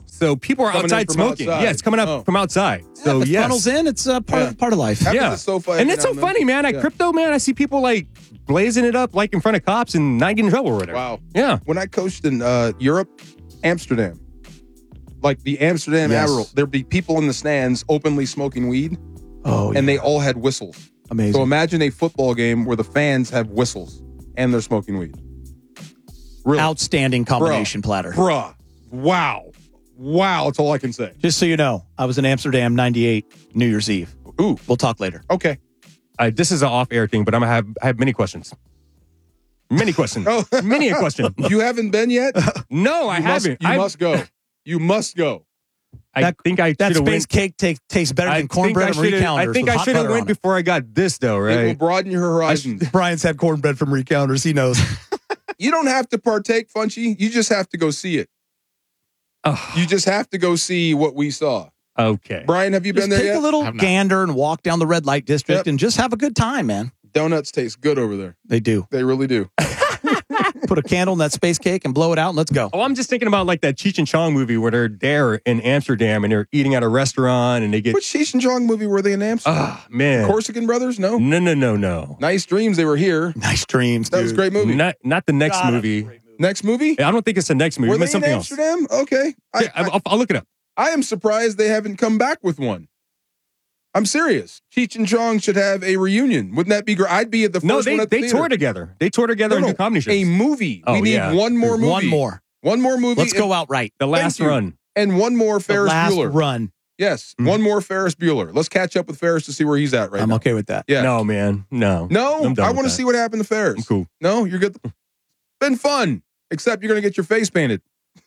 So people are Coming in outside from smoking. outside. Yeah, it's coming up from outside. So if it funnels in, it's part of life. Happens at SoFi and every it's so now then. funny, man. At Yeah. crypto, man, I see people like blazing it up like in front of cops and not getting in trouble or whatever. Wow. Yeah. When I coached in Europe, Amsterdam, like the Amsterdam Yes. Admiral, there'd be people in the stands openly smoking weed, Oh, and they all had whistles. amazing. So imagine a football game where the fans have whistles and they're smoking weed. Really? Outstanding combination platter. Bruh. Wow. Wow. That's all I can say. Just so you know, I was in Amsterdam 98 New Year's Eve. Ooh. We'll talk later. Okay. This is an off-air thing, but I have many questions. Many questions. Oh. Many a question. You haven't been yet? No, I You must- haven't. You must go. You must go. I think I That should have space went. cake tastes better than cornbread from Recounters. I think with I hot should have butter went on it. before I got this, though, It will right? broaden your horizons. Brian's had cornbread from Recounters. He knows. You don't have to partake, Funchy. You just have to go see it. Oh, You just have to go see what we saw. okay. Brian, have you Just been there take yet? a little I'm not. gander and walk down the red light district Yep. and just have a good time, man. Donuts taste good over there. They do. They really do. Put a candle in that space cake and blow it out and let's go. Oh, I'm just thinking about like that Cheech and Chong movie where they're there in Amsterdam and they're eating at a restaurant and they get. Which Cheech and Chong movie were they in Amsterdam? Ah, man. Corsican Brothers? No. No. Nice Dreams. They were here. Nice dreams, That dude. was a great movie. Not the next God, movie. Next movie? I don't think it's the next movie. Were It they was in something else. Amsterdam? Okay. I'll look it up. I am surprised they haven't come back with one. I'm serious. Cheech and Chong should have a reunion. Wouldn't that be great? I'd be at the first No, one they at the theater. tour together. They tour together and do comedy shows. A movie. Oh, we need yeah. one more movie. One more. One more movie. Let's go outright. The last Thank you. run. And one more The Ferris last Bueller. run. Yes. One more Ferris Bueller. Let's catch up with Ferris to see where he's at right I'm now. okay with that. Yeah. No, man. No. No, I'm done I with want to that. see what happened to Ferris. I'm cool. No, you're good. Been fun. Except you're going to get your face painted.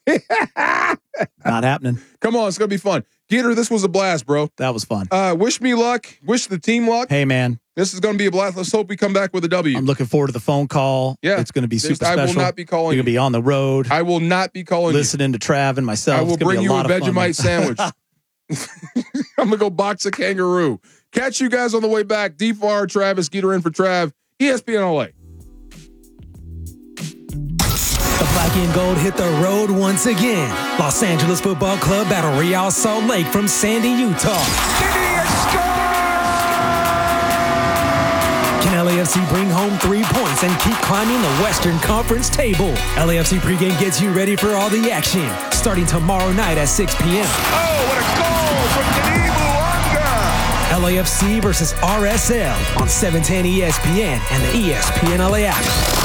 Not happening. Come on, it's going to be fun. Gator, this was a blast, bro. That was fun. Wish me luck. Wish the team luck. Hey, man, This is going to be a blast. Let's hope we come back with a W. I'm looking forward to the phone call. Yeah. It's going to be super I special. will not be calling You're going to be on the road, I will not be calling listening to Trav and myself. you. I will It's gonna bring be you a lot of fun, man. Vegemite sandwich. I'm going to go box a kangaroo. Catch you guys on the way back. D4, Travis, Gator in for Trav. ESPN LA. The Black and Gold hit the road once again. Los Angeles Football Club battle Real Salt Lake from Sandy, Utah. Can LAFC bring home 3 points and keep climbing the Western Conference table? LAFC pregame gets you ready for all the action, starting tomorrow night at 6 p.m. Oh, what a goal from Danibu Unger! LAFC versus RSL on 710 ESPN and the ESPN LA app.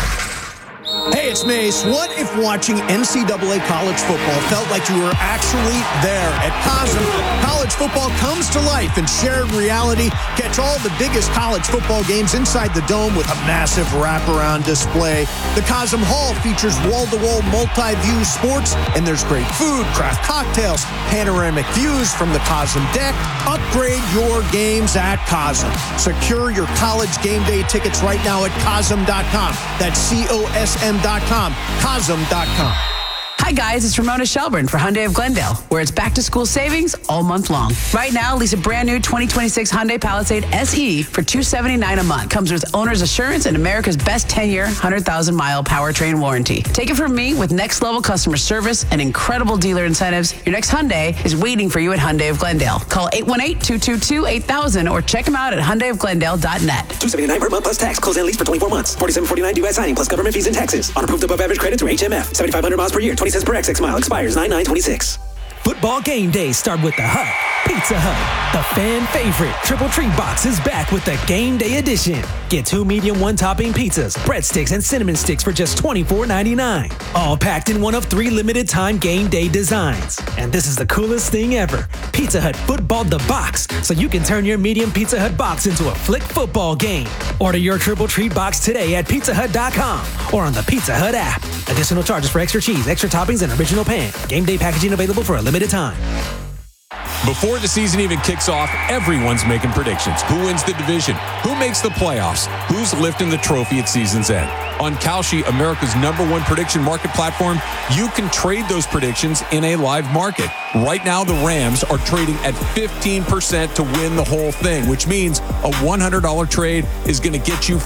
Hey, it's Mace. What if watching NCAA college football felt like you were actually there? At Cosm, college football comes to life in shared reality. Catch all the biggest college football games inside the dome with a massive wraparound display. The Cosm Hall features wall-to-wall multi-view sports, and there's great food, craft cocktails, panoramic views from the Cosm deck. Upgrade your games at Cosm. Secure your college game day tickets right now at Cosm.com. That's COSM.com. Cosm.com. Hi guys, it's Ramona Shelburne for Hyundai of Glendale, where it's back to school savings all month long. Right now, lease a brand new 2026 Hyundai Palisade SE for $279 a month. Comes with owner's assurance and America's best 10-year, 100,000-mile powertrain warranty. Take it from me, with next level customer service and incredible dealer incentives, your next Hyundai is waiting for you at Hyundai of Glendale. Call 818-222-8000 or check them out at HyundaiofGlendale.net. $279 per month plus tax. Close and lease for 24 months. $47.49 due at signing plus government fees and taxes. On approved above average credit through HMF. 7,500 miles per year. 20 cents per XX mile. Expires 9/9/26. Football game day start with the Hut. Pizza Hut, the fan favorite triple treat box, is back with the game day edition. Get 2 medium 1-topping pizzas, breadsticks, and cinnamon sticks for just $24.99. All packed in one of 3 limited time game day designs. And this is the coolest thing ever. Pizza Hut footballed the box so you can turn your medium Pizza Hut box into a flick football game. Order your triple treat box today at pizzahut.com or on the Pizza Hut app. Additional charges for extra cheese, extra toppings, and original pan. Game day packaging available for a limited time. Before the season even kicks off, everyone's making predictions. Who wins the division? Who makes the playoffs? Who's lifting the trophy at season's end? On Kalshi, America's #1 prediction market platform, you can trade those predictions in a live market. Right now, the Rams are trading at 15% to win the whole thing, which means a $100 trade is going to get you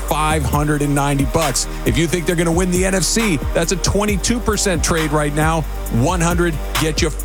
$590. If you think they're going to win the NFC, that's a 22% trade right now. 100 get you